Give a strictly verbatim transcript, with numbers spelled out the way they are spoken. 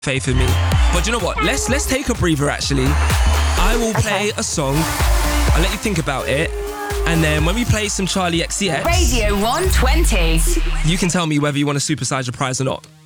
Faith in Me. But you know what? Let's let's take a breather, actually. I will play Okay. a song. I'll let you think about it. And then when we play some Charlie X C X, Radio one twenty. you can tell me whether you want to supersize your prize or not.